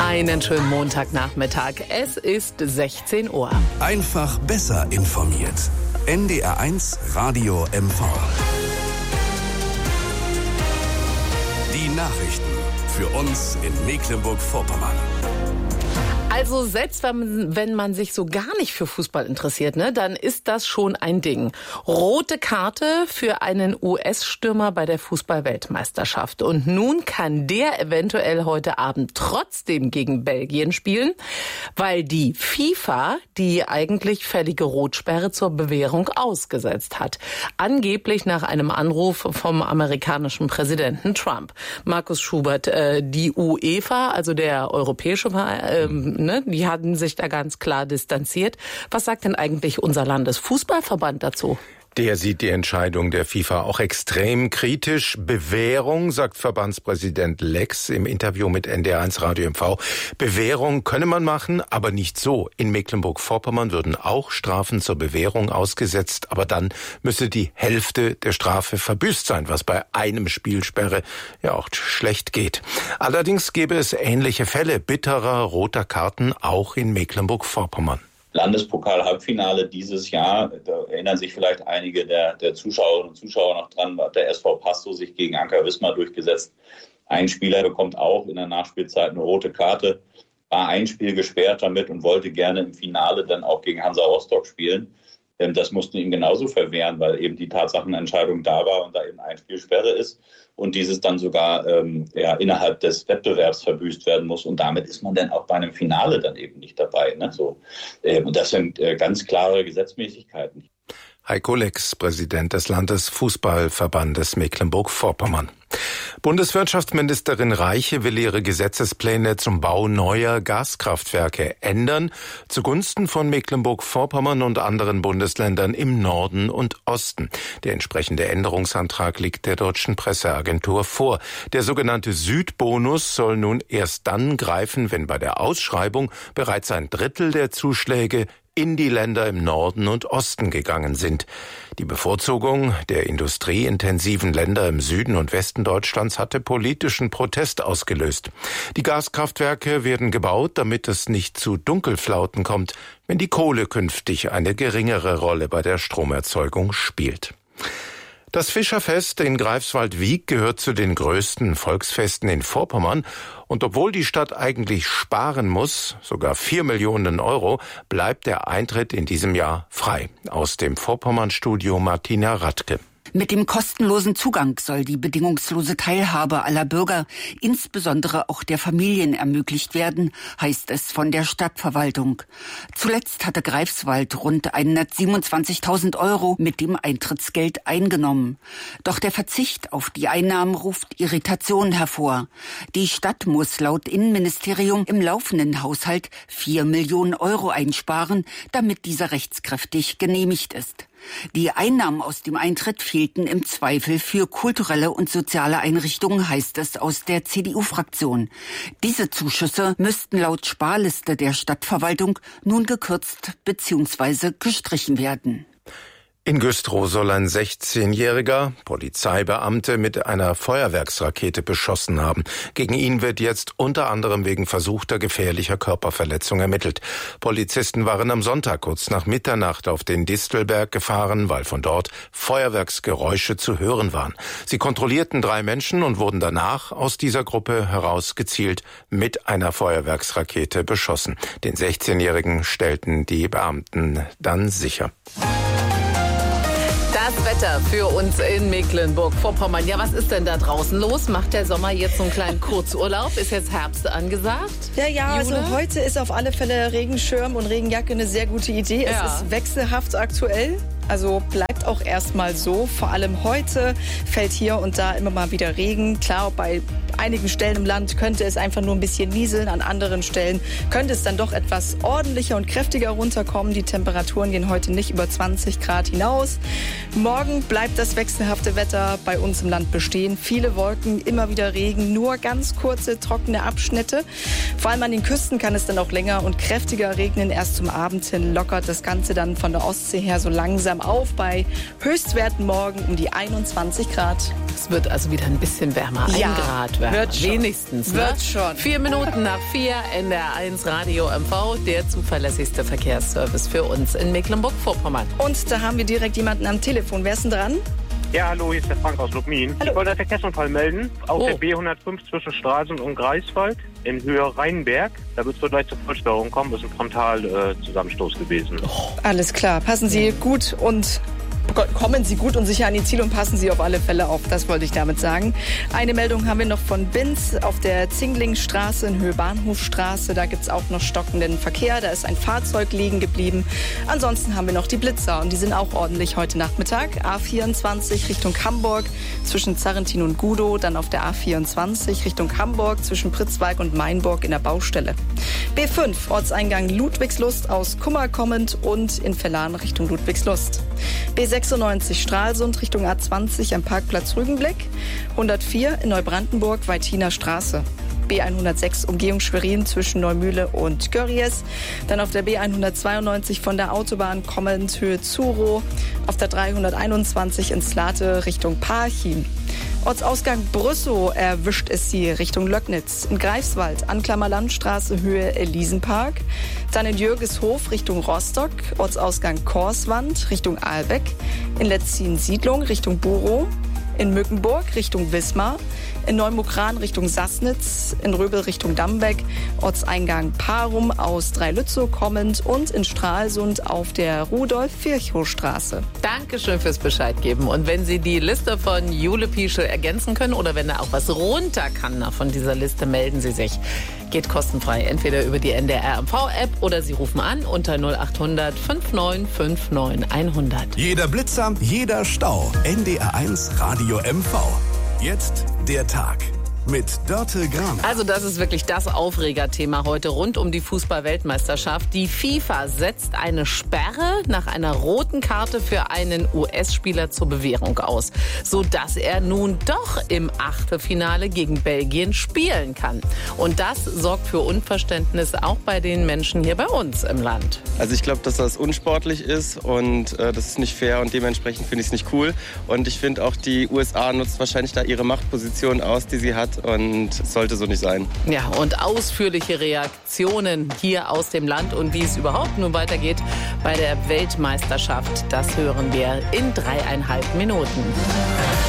Einen schönen Montagnachmittag. Es ist 16 Uhr. Einfach besser informiert. NDR1 Radio MV. Die Nachrichten für uns in Mecklenburg-Vorpommern. Also selbst wenn man sich so gar nicht für Fußball interessiert, dann ist das schon ein Ding. Rote Karte für einen US-Stürmer bei der Fußball-Weltmeisterschaft. Und nun kann der eventuell heute Abend trotzdem gegen Belgien spielen, weil die FIFA die eigentlich fällige Rotsperre zur Bewährung ausgesetzt hat. Angeblich nach einem Anruf vom amerikanischen Präsidenten Trump. Markus Schubert, die UEFA, also der europäische Verein, die hatten sich da ganz klar distanziert. Was sagt denn eigentlich unser Landesfußballverband dazu? Der sieht die Entscheidung der FIFA auch extrem kritisch. Bewährung, sagt Verbandspräsident Lex im Interview mit NDR1 Radio MV. Bewährung könne man machen, aber nicht so. In Mecklenburg-Vorpommern würden auch Strafen zur Bewährung ausgesetzt, aber dann müsse die Hälfte der Strafe verbüßt sein, was bei einem Spielsperre ja auch schlecht geht. Allerdings gäbe es ähnliche Fälle bitterer roter Karten auch in Mecklenburg-Vorpommern. Landespokal-Halbfinale dieses Jahr, da erinnern sich vielleicht einige der Zuschauerinnen und Zuschauer noch dran, hat der SV Pasto sich gegen Anker Wismar durchgesetzt. Ein Spieler bekommt auch in der Nachspielzeit eine rote Karte, war ein Spiel gesperrt damit und wollte gerne im Finale dann auch gegen Hansa Rostock spielen. Das mussten ihm genauso verwehren, weil eben die Tatsachenentscheidung da war und da eben ein Spiel Sperre ist und dieses dann sogar innerhalb des Wettbewerbs verbüßt werden muss. Und damit ist man dann auch bei einem Finale dann eben nicht dabei. Und das sind ganz klare Gesetzmäßigkeiten. Heiko Lex, Präsident des Landesfußballverbandes Mecklenburg-Vorpommern. Bundeswirtschaftsministerin Reiche will ihre Gesetzespläne zum Bau neuer Gaskraftwerke ändern, zugunsten von Mecklenburg-Vorpommern und anderen Bundesländern im Norden und Osten. Der entsprechende Änderungsantrag liegt der Deutschen Presseagentur vor. Der sogenannte Südbonus soll nun erst dann greifen, wenn bei der Ausschreibung bereits ein Drittel der Zuschläge in die Länder im Norden und Osten gegangen sind. Die Bevorzugung der industrieintensiven Länder im Süden und Westen Deutschlands hatte politischen Protest ausgelöst. Die Gaskraftwerke werden gebaut, damit es nicht zu Dunkelflauten kommt, wenn die Kohle künftig eine geringere Rolle bei der Stromerzeugung spielt. Das Fischerfest in Greifswald-Wiek gehört zu den größten Volksfesten in Vorpommern. Und obwohl die Stadt eigentlich sparen muss, sogar 4 Millionen Euro, bleibt der Eintritt in diesem Jahr frei. Aus dem Vorpommern-Studio Martina Radke. Mit dem kostenlosen Zugang soll die bedingungslose Teilhabe aller Bürger, insbesondere auch der Familien, ermöglicht werden, heißt es von der Stadtverwaltung. Zuletzt hatte Greifswald rund 127.000 Euro mit dem Eintrittsgeld eingenommen. Doch der Verzicht auf die Einnahmen ruft Irritation hervor. Die Stadt muss laut Innenministerium im laufenden Haushalt 4 Millionen Euro einsparen, damit dieser rechtskräftig genehmigt ist. Die Einnahmen aus dem Eintritt fehlten im Zweifel für kulturelle und soziale Einrichtungen, heißt es aus der CDU-Fraktion. Diese Zuschüsse müssten laut Sparliste der Stadtverwaltung nun gekürzt bzw. gestrichen werden. In Güstrow soll ein 16-jähriger Polizeibeamte mit einer Feuerwerksrakete beschossen haben. Gegen ihn wird jetzt unter anderem wegen versuchter gefährlicher Körperverletzung ermittelt. Polizisten waren am Sonntag kurz nach Mitternacht auf den Distelberg gefahren, weil von dort Feuerwerksgeräusche zu hören waren. Sie kontrollierten 3 Menschen und wurden danach aus dieser Gruppe herausgezielt mit einer Feuerwerksrakete beschossen. Den 16-jährigen stellten die Beamten dann sicher. Das Wetter für uns in Mecklenburg-Vorpommern. Ja, was ist denn da draußen los? Macht der Sommer jetzt so einen kleinen Kurzurlaub? Ist jetzt Herbst angesagt? Ja, also heute ist auf alle Fälle Regenschirm und Regenjacke eine sehr gute Idee. Ja. Es ist wechselhaft aktuell. Also bleibt auch erstmal so. Vor allem heute fällt hier und da immer mal wieder Regen. Klar, bei einigen Stellen im Land könnte es einfach nur ein bisschen nieseln. An anderen Stellen könnte es dann doch etwas ordentlicher und kräftiger runterkommen. Die Temperaturen gehen heute nicht über 20 Grad hinaus. Morgen bleibt das wechselhafte Wetter bei uns im Land bestehen. Viele Wolken, immer wieder Regen, nur ganz kurze, trockene Abschnitte. Vor allem an den Küsten kann es dann auch länger und kräftiger regnen. Erst zum Abend hin lockert das Ganze dann von der Ostsee her so langsam auf bei Höchstwerten morgen um die 21 Grad. Es wird also wieder ein bisschen wärmer. 1 Grad oder? Wird schon. Wenigstens. Wird schon. 4 Minuten nach 4, NDR1 Radio MV, der zuverlässigste Verkehrsservice für uns in Mecklenburg-Vorpommern. Und da haben wir direkt jemanden am Telefon. Wer ist denn dran? Ja, hallo, hier ist der Frank aus Lubmin. Hallo. Ich wollte einen Verkehrsunfall melden auf der B105 zwischen Stralsund und Greifswald in Höhe Rheinberg. Da wird es wohl gleich zur Vollstörung kommen. Das ist ein Frontalzusammenstoß gewesen. Alles klar. Passen Sie gut und kommen Sie gut und sicher an Ihr Ziel und passen Sie auf alle Fälle auf. Das wollte ich damit sagen. Eine Meldung haben wir noch von Binz auf der Zinglingstraße in Höhe Bahnhofstraße. Da gibt es auch noch stockenden Verkehr. Da ist ein Fahrzeug liegen geblieben. Ansonsten haben wir noch die Blitzer und die sind auch ordentlich heute Nachmittag. A24 Richtung Hamburg zwischen Zarrentin und Gudow. Dann auf der A24 Richtung Hamburg zwischen Pritzwalk und Mainburg in der Baustelle. B5 Ortseingang Ludwigslust aus Kummer kommend und in Verlan Richtung Ludwigslust. B96 Stralsund Richtung A20 am Parkplatz Rügenblick. 104 in Neubrandenburg Weitiner Straße. B106 Umgehung Schwerin zwischen Neumühle und Görries. Dann auf der B192 von der Autobahn kommend Höhe Zurow. Auf der 321 in Slate Richtung Parchim. Ortsausgang Brüssow erwischt es Sie Richtung Löcknitz. In Greifswald, Anklammer Landstraße, Höhe Elisenpark. Dann in Jürgeshof Richtung Rostock. Ortsausgang Korswand Richtung Ahlbeck. In Letzin-Siedlung Richtung Burow. In Mückenburg Richtung Wismar. In Neumukran Richtung Sassnitz. In Röbel Richtung Dambeck. Ortseingang Parum aus Dreilützow kommend. Und in Stralsund auf der Rudolf-Virchow-Straße. Dankeschön fürs Bescheid geben. Und wenn Sie die Liste von Jule Pieschel ergänzen können oder wenn da auch was runter kann von dieser Liste, melden Sie sich. Geht kostenfrei, entweder über die NDR MV-App oder Sie rufen an unter 0800 5959 100. Jeder Blitzer, jeder Stau. NDR1 Radio MV. Jetzt der Tag mit Dörte Graner. Also das ist wirklich das Aufregerthema heute rund um die Fußball-Weltmeisterschaft. Die FIFA setzt eine Sperre nach einer roten Karte für einen US-Spieler zur Bewährung aus, sodass er nun doch im Achtelfinale gegen Belgien spielen kann. Und das sorgt für Unverständnis auch bei den Menschen hier bei uns im Land. Also ich glaube, dass das unsportlich ist und das ist nicht fair und dementsprechend finde ich es nicht cool. Und ich finde auch, die USA nutzt wahrscheinlich da ihre Machtposition aus, die sie hat. Und es sollte so nicht sein. Ja, und ausführliche Reaktionen hier aus dem Land und wie es überhaupt nun weitergeht bei der Weltmeisterschaft, das hören wir in 3,5 Minuten.